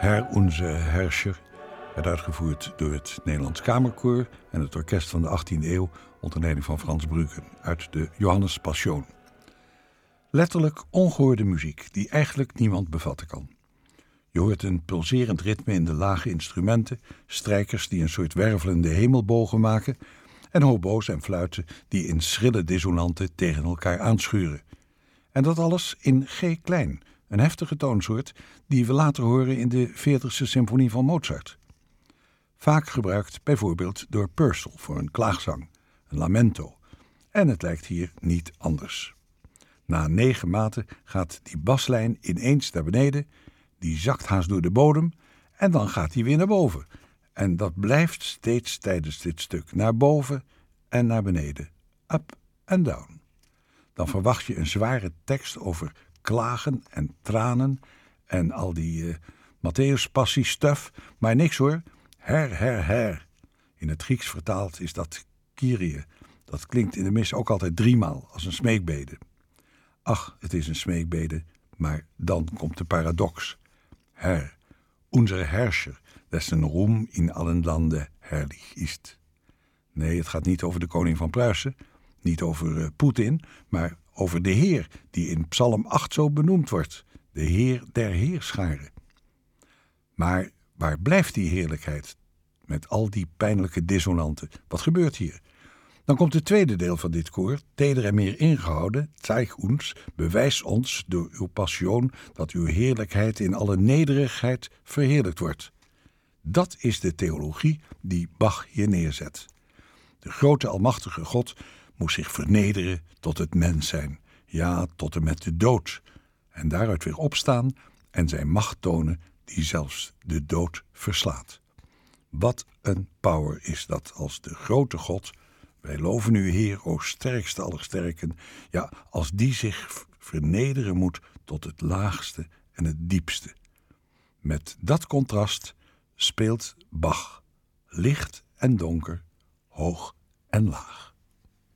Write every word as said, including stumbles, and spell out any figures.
Herr onze Herrscher werd uitgevoerd door het Nederlands Kamerkoor en het orkest van de achttiende eeuw onder leiding van Frans Bruggen uit de Johannes Passion. Letterlijk ongehoorde muziek die eigenlijk niemand bevatten kan. Je hoort een pulserend ritme in de lage instrumenten, strijkers die een soort wervelende hemelbogen maken en hobo's en fluiten die in schrille dissonanten tegen elkaar aanschuren. En dat alles in G-klein, een heftige toonsoort die we later horen in de veertigste symfonie van Mozart. Vaak gebruikt bijvoorbeeld door Purcell voor een klaagzang, een lamento. En het lijkt hier niet anders. Na negen maten gaat die baslijn ineens naar beneden, die zakt haast door de bodem en dan gaat die weer naar boven. En dat blijft steeds tijdens dit stuk naar boven en naar beneden, up en down. Dan verwacht je een zware tekst over klagen en tranen en al die uh, Matthäus-passie-stuff, maar niks hoor, her, her, her. In het Grieks vertaald is dat Kyrie. Dat klinkt in de mis ook altijd driemaal als een smeekbede. Ach, het is een smeekbede, maar dan komt de paradox. Herr, unser Herrscher, dessen Ruhm in allen Landen herrlich ist. Nee, het gaat niet over de koning van Pruisen, niet over uh, Poetin, maar over de Heer die in Psalm acht zo benoemd wordt. De Heer der Heerscharen. Maar waar blijft die heerlijkheid met al die pijnlijke dissonanten? Wat gebeurt hier? Dan komt het tweede deel van dit koor, teder en meer ingehouden, zeig ons, bewijs ons door uw passion dat uw heerlijkheid in alle nederigheid verheerlijkt wordt. Dat is de theologie die Bach hier neerzet. De grote almachtige God moest zich vernederen tot het mens zijn, ja, tot en met de dood, en daaruit weer opstaan en zijn macht tonen die zelfs de dood verslaat. Wat een power is dat als de grote God, wij loven u Heer, o sterkste aller sterken, ja, als die zich vernederen moet tot het laagste en het diepste. Met dat contrast speelt Bach, licht en donker, hoog en laag.